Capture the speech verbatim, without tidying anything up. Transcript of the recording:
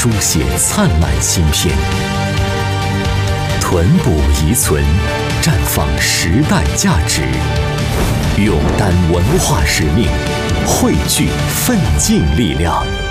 书写灿烂新篇，屯补遗存，绽放时代价值，勇担文化使命，汇聚奋进力量。